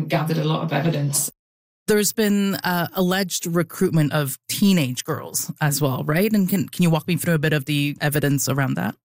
gathered a lot of evidence. There's been alleged recruitment of teenage girls as well, right? And can you walk me through a bit of the evidence around that?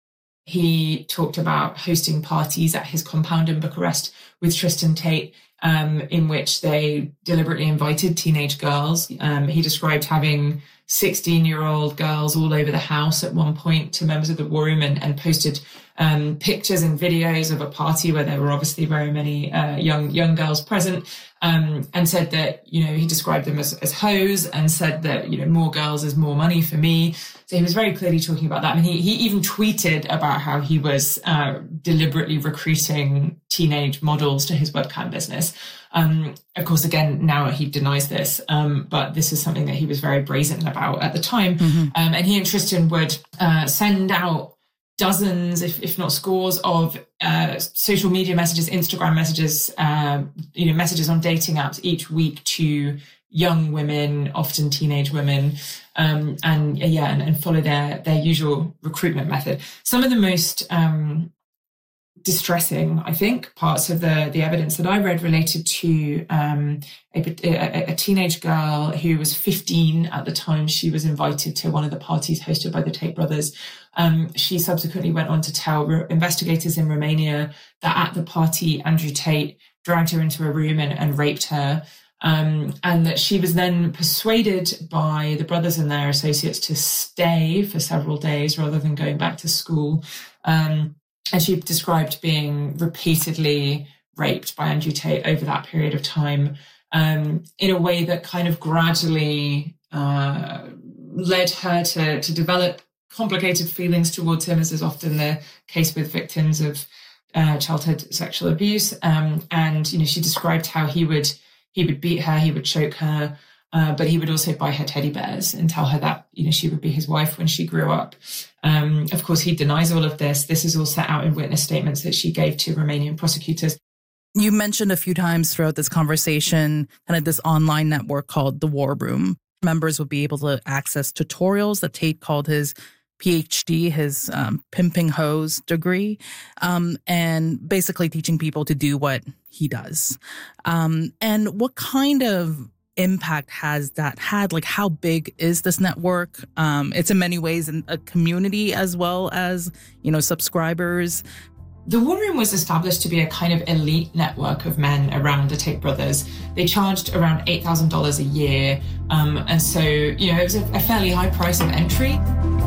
He talked about hosting parties at his compound in Bucharest with Tristan Tate, in which they deliberately invited teenage girls. He described having 16-year-old girls all over the house at one point to members of the War Room, and posted pictures and videos of a party where there were obviously very many young girls present, and said that, he described them as hoes, and said that, more girls is more money for me. So he was very clearly talking about that. I mean, he even tweeted about how he was deliberately recruiting teenage models to his webcam business. Of course, again, now he denies this, but this is something that he was very brazen about at the time. Mm-hmm. And he and Tristan would send out dozens, if not scores, of social media messages, Instagram messages, messages on dating apps each week to young women, often teenage women, and follow their usual recruitment method. Some of the most distressing, I think, parts of the evidence that I read related to a teenage girl who was 15 at the time she was invited to one of the parties hosted by the Tate brothers. She subsequently went on to tell investigators in Romania that at the party, Andrew Tate dragged her into a room and raped her. And that she was then persuaded by the brothers and their associates to stay for several days rather than going back to school. And she described being repeatedly raped by Andrew Tate over that period of time, in a way that kind of gradually led her to develop complicated feelings towards him, as is often the case with victims of childhood sexual abuse. And she described how he would beat her, he would choke her, but he would also buy her teddy bears and tell her that, she would be his wife when she grew up. Of course, he denies all of this. This is all set out in witness statements that she gave to Romanian prosecutors. You mentioned a few times throughout this conversation kind of this online network called the War Room. Members would be able to access tutorials that Tate called his PhD, his pimping hoes degree, and basically teaching people to do what he does. And what kind of impact has that had? Like, how big is this network? It's in many ways a community as well as, subscribers. The War Room was established to be a kind of elite network of men around the Tate brothers. They charged around $8,000 a year. And so, it was a fairly high price of entry.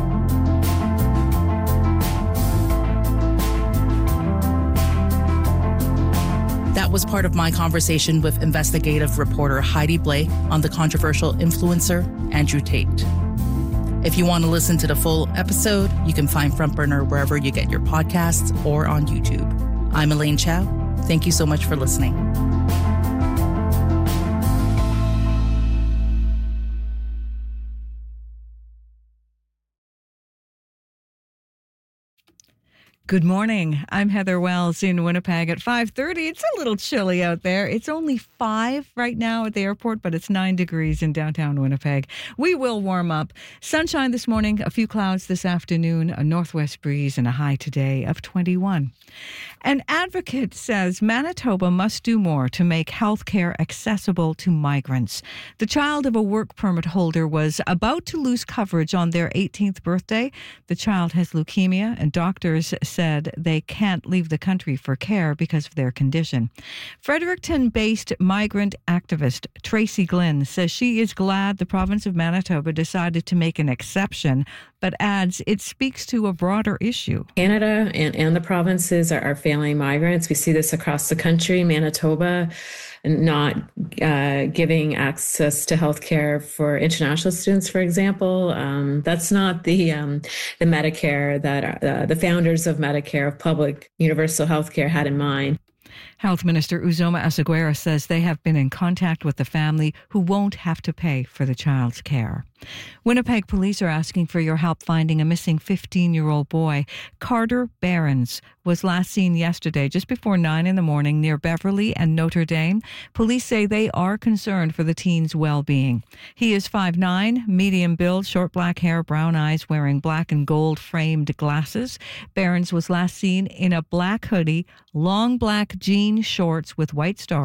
That was part of my conversation with investigative reporter Heidi Blake on the controversial influencer Andrew Tate. If you want to listen to the full episode, you can find Front Burner wherever you get your podcasts or on YouTube. I'm Elaine Chow. Thank you so much for listening. Good morning. I'm Heather Wells in Winnipeg at 5:30. It's a little chilly out there. It's only 5 right now at the airport, but it's 9 degrees in downtown Winnipeg. We will warm up. Sunshine this morning, a few clouds this afternoon, a northwest breeze, and a high today of 21. An advocate says Manitoba must do more to make health care accessible to migrants. The child of a work permit holder was about to lose coverage on their 18th birthday. The child has leukemia, and doctors said they can't leave the country for care because of their condition. Fredericton-based migrant activist Tracy Glynn says she is glad the province of Manitoba decided to make an exception, but adds it speaks to a broader issue. Canada and the provinces are failing migrants. We see this across the country. Manitoba not giving access to healthcare for international students, for example. That's not the Medicare that the founders of Medicare, of public universal healthcare, had in mind. Health Minister Uzoma Asseguera says they have been in contact with the family who won't have to pay for the child's care. Winnipeg police are asking for your help finding a missing 15-year-old boy. Carter Behrens was last seen yesterday just before 9 in the morning near Beverly and Notre Dame. Police say they are concerned for the teen's well-being. He is 5'9", medium build, short black hair, brown eyes, wearing black and gold framed glasses. Behrens was last seen in a black hoodie, long black jean shorts with white stars.